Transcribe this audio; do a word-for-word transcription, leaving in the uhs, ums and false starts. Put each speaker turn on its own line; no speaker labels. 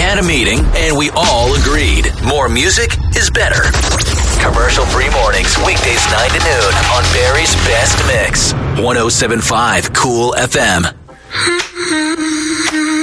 had a meeting, and we all agreed more music is better. Commercial-free mornings, weekdays nine to noon on Barry's Best Mix. one oh seven point five Cool F M.